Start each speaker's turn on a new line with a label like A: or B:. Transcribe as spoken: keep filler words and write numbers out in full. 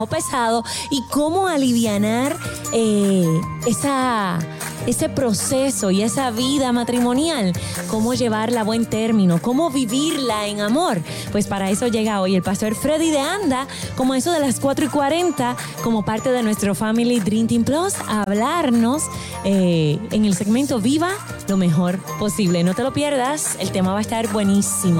A: pesado y cómo alivianar eh, esa, ese proceso y esa vida matrimonial, cómo llevarla a buen término, cómo vivirla en amor. Pues para eso llega hoy el pastor Freddy de Anda, como eso de las cuatro y cuarenta, como parte de nuestro Family Dream Team Plus, a hablarnos eh, en el segmento Viva lo mejor posible. No te lo pierdas, el tema va a estar buenísimo.